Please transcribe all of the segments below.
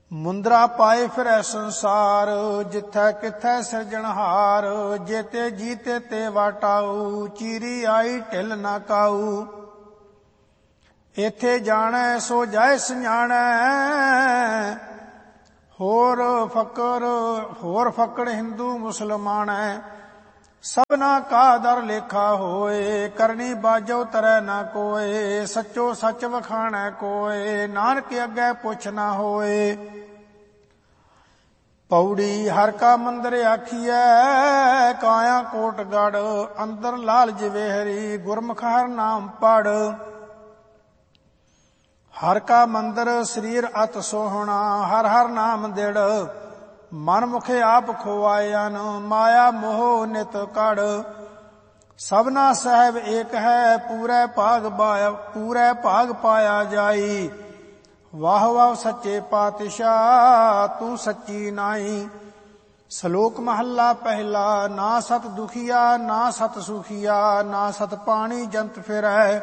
ਮੁੰਦਰਾ ਪਾਏ ਫਿਰੈ ਸੰਸਾਰ, ਜਿੱਥੈ ਕਿਥੈ ਸਿਰਜਣਹਾਰ। ਜੇਤੇ ਜੀਤੇ ਤੇ ਵਾਟਾਊ, ਚੀਰੀ ਆਈ ਢਿੱਲ ਨਾ ਕਾਊ। ਇੱਥੇ ਜਾਣੈ ਸੋ ਜਾਇ ਸਜਾਣੈ, ਹੋਰ ਫਕੜ ਹਿੰਦੂ ਮੁਸਲਮਾਨੈ। ਸਭਨਾ ਕਾ ਦਰ ਲੇਖਾ ਹੋਏ, ਕਰਨੀ ਬਾਝੋ ਤਰੈ ਨਾ ਕੋਏ। ਸੱਚੋ ਸੱਚ ਵਖਾਣੈ ਕੋਏ, ਨਾਨਕ ਅੱਗੇ ਪੁੱਛ ਨਾ ਹੋਏ। ਪੌੜੀ ਹਰ ਕਾ ਮੰਦਰ ਆਖੀਐ, ਕਾਇਆ ਕੋਟ ਗੜ। ਅੰਦਰ ਲਾਲ ਜਵੇਹਰੀ, ਗੁਰਮੁਖ ਹਰ ਨਾਮ ਪੜ। ਹਰ ਕਾ ਮੰਦਰ ਸਰੀਰ ਅਤ ਸੋਹਣਾ, ਹਰ ਹਰ ਨਾਮ ਦਿੜ। ਮਨ ਮੁਖੇ ਆਪ ਖੁਆਇਨ, ਮਾਇਆ ਮੋਹ ਨਿਤ ਕੜ। ਸਭਨਾ ਸਹਿਬ ਏਕ ਹੈ, ਪੂਰੇ ਭਾਗ ਪਾਇਆ ਜਾਈ। ਵਾਹ ਵਾਹ ਸੱਚੇ ਪਾਤਸ਼ਾਹ, ਤੂੰ ਸੱਚੀ ਨਾਈ। ਸ਼ਲੋਕ ਮਹੱਲਾ ਪਹਿਲਾ। ਨਾ ਸਤ ਦੁਖੀਆ ਨਾ ਸਤ ਸੁਖੀਆ, ਨਾ ਸਤ ਪਾਣੀ ਜੰਤ ਫਿਰੈ।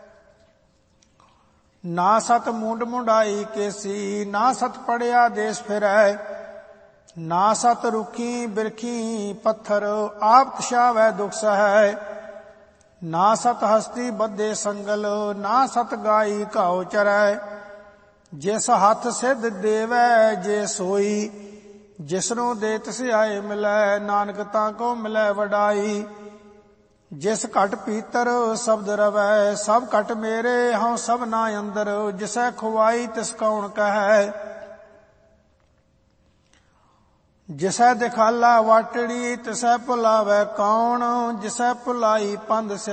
ਨਾ ਸਤ ਮੁੰਡ ਮੁੰਡਾਈ ਕੇਸੀ, ਨਾ ਸਤ ਪੜਿਆ ਦੇਸ ਫਿਰੈ। ਨਾ ਸਤ ਰੁਖੀ ਬਿਰਖੀ ਪੱਥਰ, ਆਪ ਤਸ਼ਾਵੈ ਦੁਖ ਸਹੈ। ਨਾ ਸਤ ਹਸਤੀ ਬੱਧੇ ਸੰਗਲ, ਨਾ ਸਤ ਗਾਈ ਘਾਉ ਚਰੈ। ਜਿਸ ਹੱਥ ਸਿੱਧ ਦੇਵੈ ਜੇ ਸੋਈ, ਜਿਸਨੂੰ ਦੇ ਤਿਸ ਆਏ ਮਿਲੈ। ਨਾਨਕ ਤਾਂ ਕੋ ਮਿਲੈ ਵਡਾਈ। ਜਿਸ ਘਟ ਪੀਤਰ ਸ਼ਬਦ ਰਵੈ, ਸਭ ਘਟ ਮੇਰੇ ਹਉ ਸਭਨਾ ਅੰਦਰ। ਜਿਸੈ ਖੁਆਈ ਤਿਸ ਕੌਣ ਕਹੈ, ਜਿਸੈ ਦਿਖਾਲਾ ਵਾਟੜੀ ਤਿਸੈ ਭੁਲਾਵੈ ਕੌਣ। ਜਿਸੈ ਭੁਲਾਈ ਪੰਧ